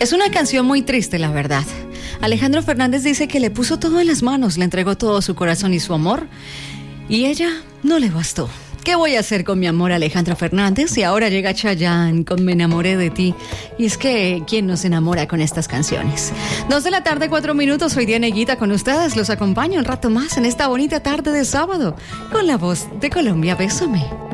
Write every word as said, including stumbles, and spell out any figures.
Es una canción muy triste, la verdad. Alejandro Fernández dice que le puso todo en las manos, le entregó todo su corazón y su amor, y ella no le bastó. ¿Qué voy a hacer con mi amor, Alejandro Fernández? Y ahora llega Chayanne con Me enamoré de ti. Y es que, ¿quién nos enamora con estas canciones? Dos de la tarde, cuatro minutos. Soy Diana Higuita con ustedes. Los acompaño un rato más en esta bonita tarde de sábado con la voz de Colombia. Bésame.